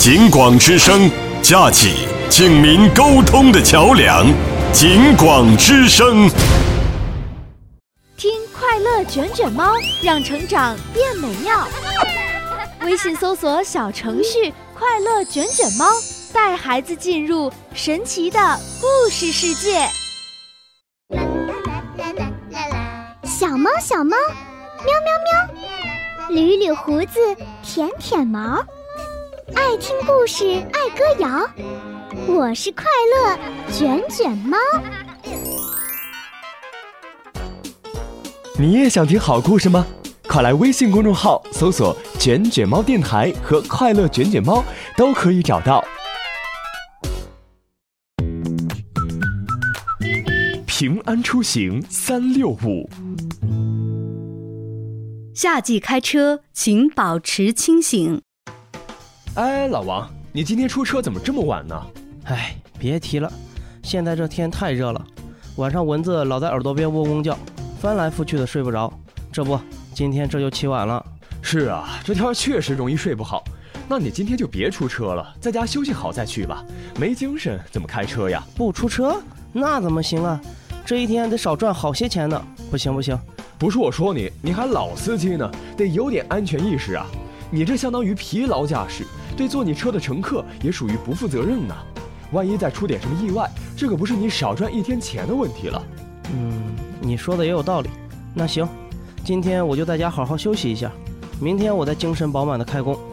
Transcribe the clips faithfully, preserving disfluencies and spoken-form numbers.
警广之声，架起警民沟通的桥梁。警广之声， 听快乐卷卷猫，让成长变美妙。微信搜索小程序快乐卷卷猫，带孩子进入神奇的故事世界。 小猫小猫，喵喵喵，捋捋胡子，舔舔毛，爱听故事，爱歌谣。我是快乐卷卷猫。 你也想听好故事吗？快来微信公众号搜索卷卷猫电台和快乐卷卷猫，都可以找到。平安出行三六五。 夏季开车请保持清醒。 哎，老王，你今天出车怎么这么晚呢？ 哎，别提了，现在这天太热了，晚上蚊子老在耳朵边嗡嗡叫，翻来覆去的睡不着。这不，今天这就起晚了。 是啊，这天确实容易睡不好。那你今天就别出车了，在家休息好再去吧。没精神怎么开车呀？ 不出车那怎么行啊？这一天得少赚好些钱呢。不行不行， 不是我说你，你还老司机呢，得有点安全意识啊。你这相当于疲劳驾驶，对坐你车的乘客也属于不负责任呢。万一再出点什么意外，这可不是你少赚一天钱的问题了。 嗯，你说的也有道理。那行，今天我就在家好好休息一下，明天我再精神饱满的开工。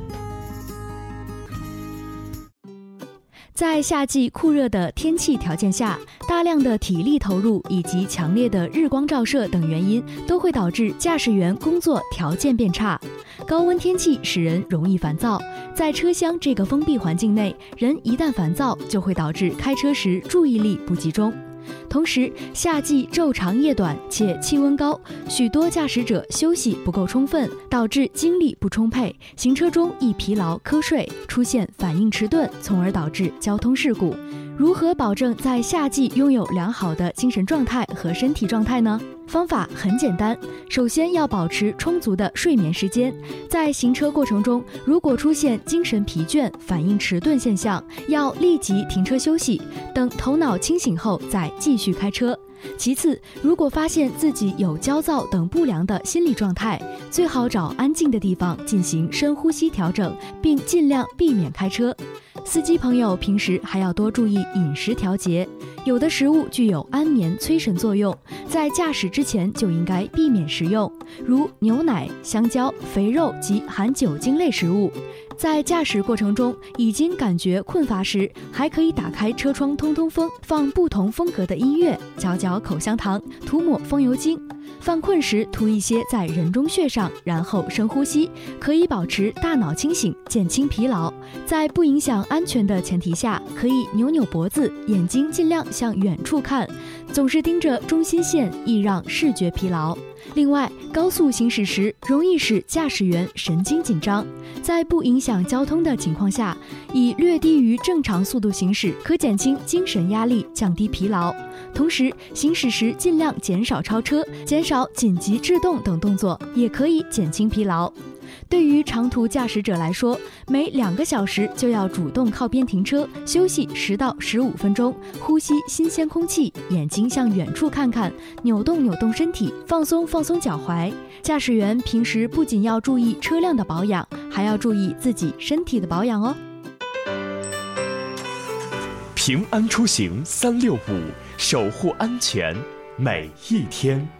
在夏季酷热的天气条件下，大量的体力投入以及强烈的日光照射等原因都会导致驾驶员工作条件变差。高温天气使人容易烦躁，在车厢这个封闭环境内，人一旦烦躁就会导致开车时注意力不集中。同时，夏季昼长夜短且气温高，许多驾驶者休息不够充分，导致精力不充沛，行车中易疲劳瞌睡，出现反应迟钝，从而导致交通事故。如何保证在夏季拥有良好的精神状态和身体状态呢？方法很简单，首先要保持充足的睡眠时间。在行车过程中，如果出现精神疲倦、反应迟钝现象，要立即停车休息，等头脑清醒后再继续开车。其次，如果发现自己有焦躁等不良的心理状态，最好找安静的地方进行深呼吸调整，并尽量避免开车。司机朋友平时还要多注意饮食调节，有的食物具有安眠催神作用，在驾驶之前就应该避免食用，如牛奶、香蕉、肥肉及含酒精类食物。在驾驶过程中已经感觉困乏时，还可以打开车窗通通风，放不同风格的音乐，嚼嚼口香糖，涂抹风油精。犯困时涂一些在人中穴上，然后深呼吸，可以保持大脑清醒，减轻疲劳。在不影响安全的前提下，可以扭扭脖子，眼睛尽量向远处看，总是盯着中心线，易让视觉疲劳。另外，高速行驶时容易使驾驶员神经紧张，在不影响交通的情况下，以略低于正常速度行驶，可减轻精神压力，降低疲劳。同时，行驶时尽量减少超车，减少紧急制动等动作，也可以减轻疲劳。对于长途驾驶者来说，每两个小时就要主动靠边停车，休息十到十五分钟，呼吸新鲜空气，眼睛向远处看看，扭动扭动身体，放松放松脚踝。驾驶员平时不仅要注意车辆的保养，还要注意自己身体的保养哦。 平安出行三六五，守护安全每一天。